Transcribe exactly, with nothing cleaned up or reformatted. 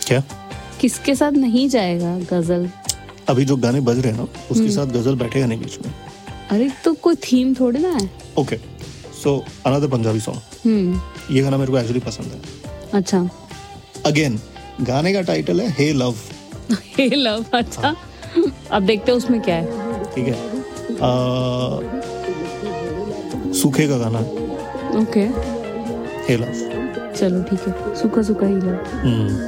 क्या? किसके साथ नहीं जाएगा गजल? अभी जो गाने बज रहे हैं ना उसके साथ गजल बैठेगा नहीं बीच में। अरे तो कोई थीम थोड़ी ना है। Okay, so another Punjabi song. हम्म ये गाना मेरे को एक्चुअली पसंद है। अच्छा, अगेन गाने का टाइटल है हे लव। हे लव। अच्छा, अब देखते हैं उसमें क्या है। ठीक है, आ, सूखे का गाना है ओके, हे लव। चलो ठीक है, सूखा सूखा ही लव। हम्म